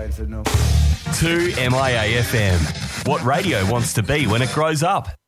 Dad said no. 2 MIA FM. What radio wants to be when it grows up.